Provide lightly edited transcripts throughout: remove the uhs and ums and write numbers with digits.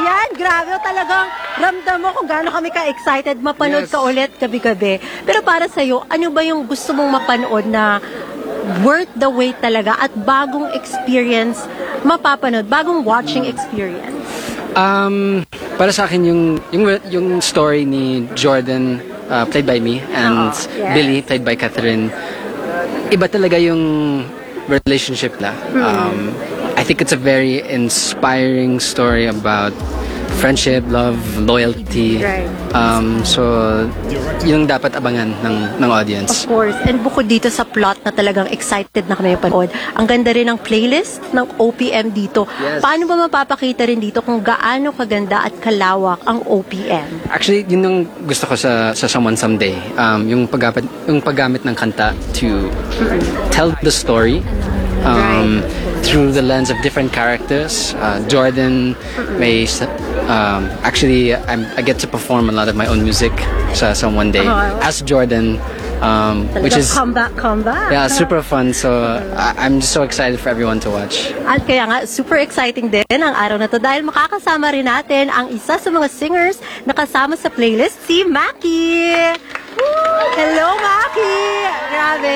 Yan, grabe. Talagang ramdam mo kung gaano kami ka-excited mapanood ka ulit gabi-gabi. Pero para sa'yo, ano ba yung gusto mong mapanood na worth the wait talaga at bagong experience mapapanood, bagong watching experience? Para sa akin yung story ni Jordan played by me and Billy played by Catherine, iba talaga yung relationship na. I think it's a very inspiring story about friendship, love, loyalty. Right. So, yung dapat abangan ng audience. Of course. And bukod dito sa plot na talagang excited na kami panood, ang ganda rin ng playlist ng OPM dito. Yes. Paano ba mapapakita rin dito kung gaano kaganda at kalawak ang OPM? Actually, yun yung gusto ko sa Someone Someday. Yung paggamit ng kanta to tell the story. Through the lens of different characters. Jordan may actually I get to perform a lot of my own music sa Someone Day as Jordan, which is comeback. Yeah, super fun. So I'm just so excited for everyone to watch. At kaya nga, super exciting din ang araw na to dahil makakasama rin natin ang isa sa mga singers na kasama sa playlist, si Maki. Hello, Maki! Grabe!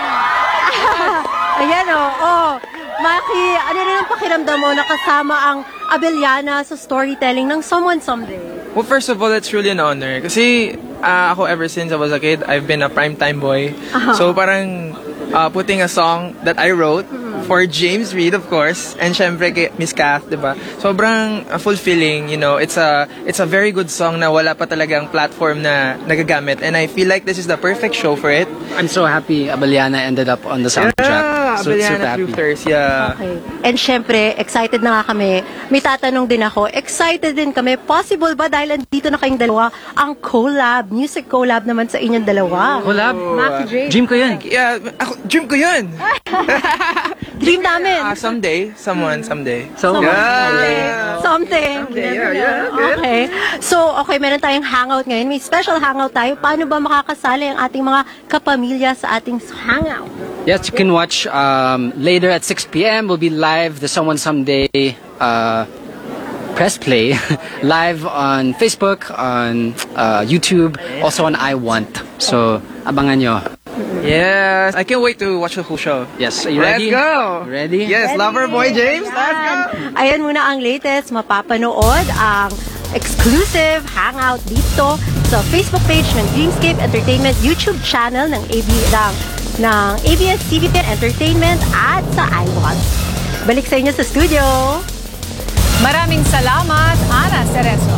Ayan Maki, ano rin ang pakiramdam mo na kasama ang Abellana sa storytelling ng Someone Someday? Well, first of all, it's really an honor. Kasi ako ever since I was a kid, I've been a primetime boy. So parang putting a song that I wrote for James Reid, of course, and syempre kay Miss Kath, diba? Sobrang fulfilling, you know. It's a very good song na wala pa talagang platform na nagagamit, and I feel like this is the perfect show for it. I'm so happy Abellana ended up on the soundtrack. Abellana Truthers, Okay. And syempre, excited na nga kami. May tatanong din ako, excited din kami. Possible ba dahil andito na kayong dalawa, ang collab, music collab naman sa inyong dalawa? Collab? Maki J. Dream ko yun. Yeah, dream ko yun. Dream namin. Someday. Someday. Something. Okay. So, meron tayong hangout ngayon. May special hangout tayo. Paano ba makakasali ang ating mga kapamilya sa ating hangout? Yes, you can watch later at 6 p.m. We'll be live the Someone Someday press play live on Facebook, on YouTube, also on I Want. So, abangan nyo. Yes, I can't wait to watch the whole show. Yes, are you ready? Let's go! Ready? Yes, Loverboy James, let's go! Ayan muna ang latest. Mapapanood ang exclusive hangout dito sa Facebook page ng Dreamscape Entertainment YouTube channel ng ABS-CBN Entertainment at sa iWatch. Balik sa inyo sa studio. Maraming salamat, Ana Cerezo.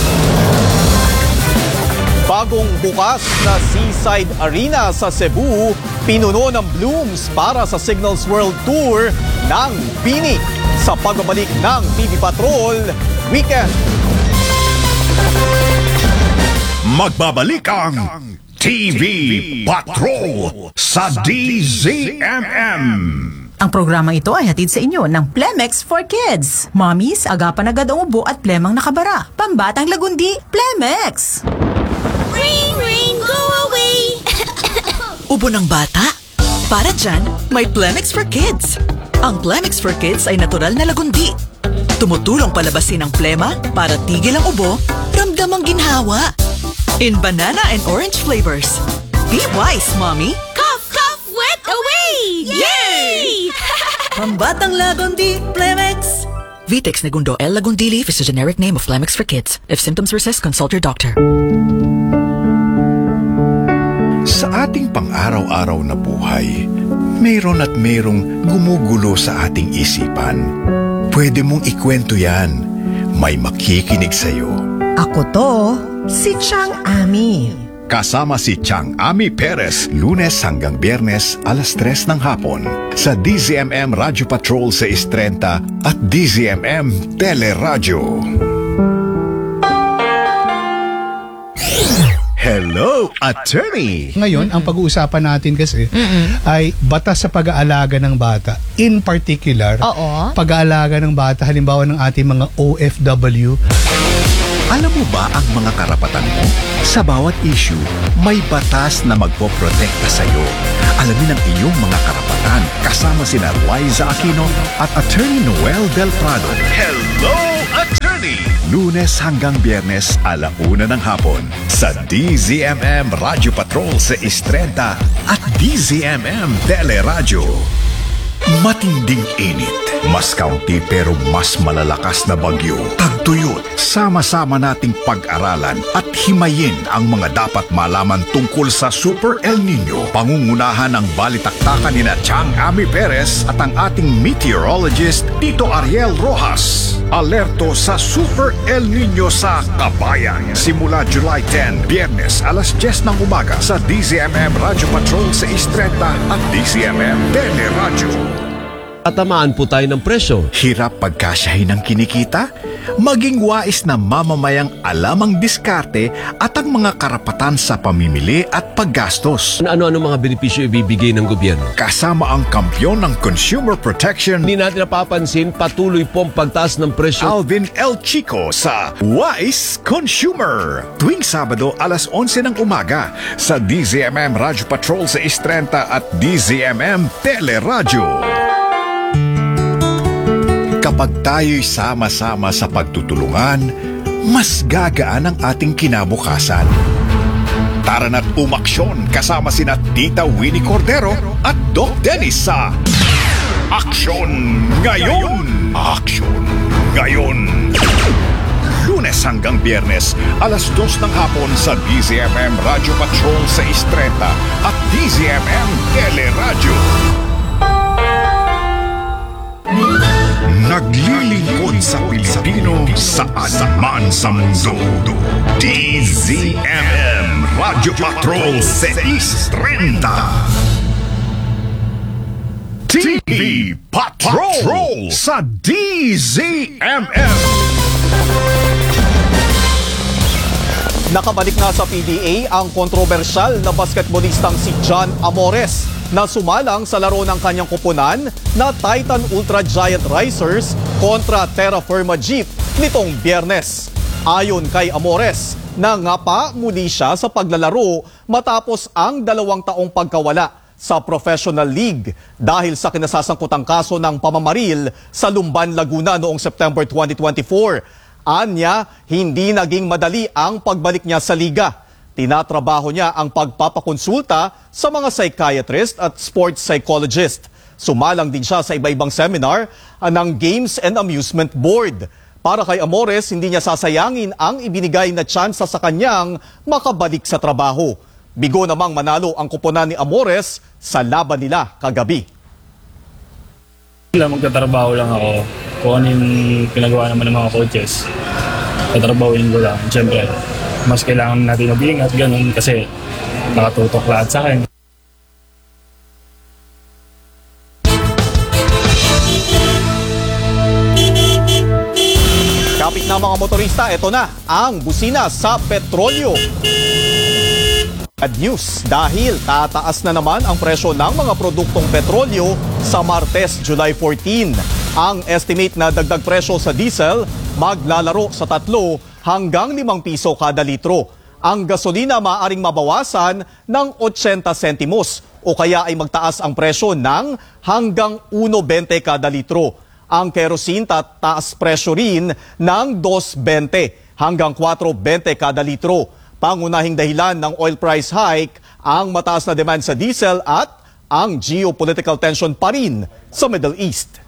Bagong bukas na Seaside Arena sa Cebu, pinuno ng blooms para sa Signals World Tour ng Bini sa pagbabalik ng TV Patrol Weekend. Magbabalik ang TV Patrol sa DZMM. Ang programa ito ay hatid sa inyo ng Plemex for Kids. Mommies, agapan agad ang ubo at plemang nakabara. Pambatang lagundi, Plemex! Rain, rain, go away! Ubo ng bata? Para dyan, may Plemex for Kids. Ang Plemex for Kids ay natural na lagundi. Tumutulong palabasin ang plema para tigil ang ubo, ramdam ang ginhawa. In banana and orange flavors. Be wise, Mommy! Cough, cough, wet away! Yay! Pambatang lagundi, Plemex! Vitex Negundo L. Lagundili is a generic name of Plemex for kids. If symptoms persist, consult your doctor. Sa ating pang-araw-araw na buhay, mayroon at mayroong gumugulo sa ating isipan. Pwede mong ikwento yan. May makikinig sa'yo. Ako to, si Chang Ami. Kasama si Chang Ami Perez, Lunes hanggang Biyernes, alas 3 ng hapon sa DZMM Radio Patrol 630 at DZMM Teleradyo. Hello, Attorney! Ngayon, ang pag-uusapan natin kasi ay batas sa pag-aalaga ng bata. In particular, pag-aalaga ng bata, halimbawa ng ating mga OFW. Alam mo ba ang mga karapatan mo? Sa bawat issue, may batas na magpoprotekta sa iyo. Alamin ang iyong mga karapatan kasama sina Liza Aquino at Attorney Noel Del Prado. Hello, Attorney! Lunes hanggang Biyernes 1:00 ng hapon sa DZMM Radio Patrol sa 6:30 at DZMM Teleradyo. Matinding init, mas kaunti pero mas malalakas na bagyo. Tagtuyot, sama-sama nating pag-aralan at himayin ang mga dapat malaman tungkol sa Super El Nino. Pangungunahan ng balitaktakan ni Chang Ami Perez at ang ating meteorologist Tito Ariel Rojas. Alerto sa Super El Nino sa Kabayan. Simula July 10, Biyernes, 10:00 ng umaga sa DZMM Radio Patrol sa 6:30 at DZMM Teleradyo. Tatamaan po tayo ng presyo. Hirap pagkasyahin ng kinikita? Maging wais na mamamayang alam ang diskarte at ang mga karapatan sa pamimili at paggastos. Ano-ano mga benepisyo ibibigay ng gobyerno? Kasama ang kampyon ng consumer protection, Hindi natin napapansin, patuloy po ang pagtaas ng presyo. Alvin El Chico sa Wise Consumer. Tuwing Sabado, 11:00 ng umaga sa DZMM Radio Patrol sa 6:30 at DZMM Teleradyo. Kapag tayo'y sama-sama sa pagtutulungan, mas gagaan ang ating kinabukasan. Tara na't umaksyon kasama sina Tita Winnie Cordero at Doc Dennis sa Aksyon Ngayon! Aksyon Ngayon! Lunes hanggang Biyernes, 2:00 ng hapon sa DZMM Radio Patrol sa 6:30 at DZMM Teleradyo. Naglilingkod sa Pilipino saan man sa mundo. DZMM Radio Patrol 630. TV Patrol sa DZMM. Nakabalik na sa PBA ang kontrobersyal na basketballistang si John Amores na sumalang sa laro ng kanyang kupunan na Titan Ultra Giant Risers kontra Terra Firma Jeep nitong Biyernes. Ayon kay Amores, nangapa muli siya sa paglalaro matapos ang 2 taong pagkawala sa Professional League dahil sa kinasasangkutang kaso ng pamamaril sa Lumban, Laguna noong September 2024. Anya, hindi naging madali ang pagbalik niya sa liga. Tinatrabaho niya ang pagpapakonsulta sa mga psychiatrist at sports psychologist. Sumalang din siya sa iba-ibang seminar ng Games and Amusement Board. Para kay Amores, hindi niya sasayangin ang ibinigay na tsansa sa kanyang makabalik sa trabaho. Bigo namang manalo ang kuponan ni Amores sa laban nila kagabi. Magtatrabaho lang ako. Kung ano yung pinagawa naman ng mga coaches, tatrabahuin ko lang. Siyempre, mas kailangan natin mag-ingat, ganun, kasi nakatutok lahat sa akin. Kapit na mga motorista, ito na ang busina sa petrolyo. Bad news dahil tataas na naman ang presyo ng mga produktong petrolyo sa Martes, July 14. Ang estimate na dagdag presyo sa diesel maglalaro sa 3 hanggang 5 piso kada litro. Ang gasolina maaaring mabawasan ng 80 sentimos o kaya ay magtaas ang presyo ng hanggang 1.20 kada litro. Ang kerosene tataas presyo rin ng 2.20 hanggang 4.20 kada litro. Pangunahing dahilan ng oil price hike ang mataas na demand sa diesel at ang geopolitical tension pa rin sa Middle East.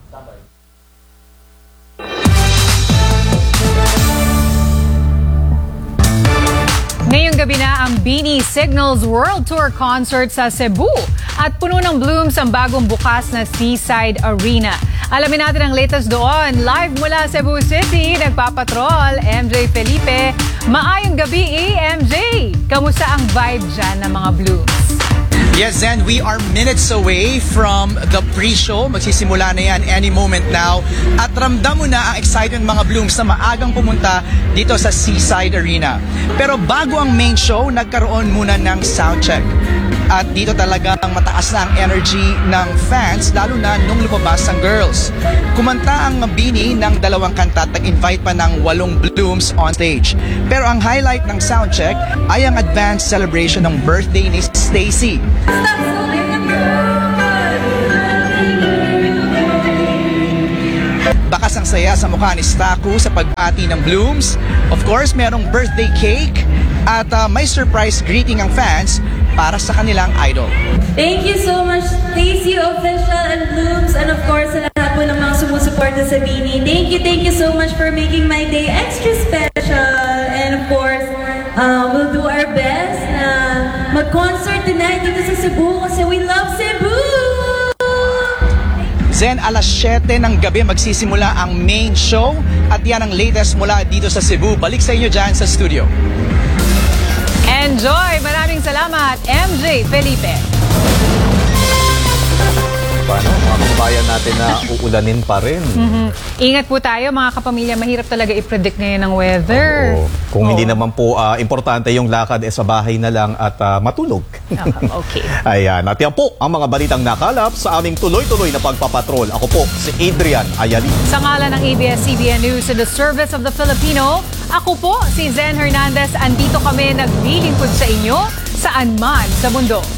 Ngayong gabi na ang Beanie Signals World Tour Concert sa Cebu at puno ng blooms ang bagong bukas na Seaside Arena. Alamin natin ang latest doon. Live mula Cebu City, nagpapatrol, MJ Felipe. Maayong gabi, MJ! Kamusta ang vibe dyan ng mga blooms? Yes, Zen, we are minutes away from the pre-show. Magsisimula na yan any moment now. At ramdam mo na ang excitement mga blooms na maagang pumunta dito sa Seaside Arena. Pero bago ang main show, nagkaroon muna ng soundcheck. At dito talagang mataas na ang energy ng fans, lalo na nung lumabas ang girls. Kumanta ang Beanie ng 2 kanta at nag-invite pa ng 8 blooms on stage. Pero ang highlight ng soundcheck ay ang advanced celebration ng birthday ni Stacy. Bakas ang ang saya sa mukha ni Staku sa pagbati ng Blooms. Of course, merong birthday cake at may surprise greeting ang fans para sa kanilang idol. Thank you so much, Stacey Official and Blooms, and of course, sa lahat po ng mga sumusuporta sa Bini. Thank you so much for making my day extra special. And of course, we'll do our best na mag-concert tonight dito sa Cebu kasi we love Cebu! Zen, alas 7 ng gabi magsisimula ang main show at yan ang latest mula dito sa Cebu. Balik sa inyo dyan sa studio. Enjoy! Maraming salamat, MJ Felipe. Paano, mga kababayan natin na uulanin pa rin. Ingat po tayo mga kapamilya, mahirap talaga i-predict ngayon ng weather. Oo. Kung hindi naman po importante yung lakad sa bahay na lang at matulog. Okay. Ayan, at yan po ang mga balitang nakalap sa aming tuloy-tuloy na pagpapatrol. Ako po si Adrian Ayali. Sa ngalan ng ABS-CBN News in the service of the Filipino, ako po si Zen Hernandez. Andito kami naglilingkod sa inyo saan man sa mundo.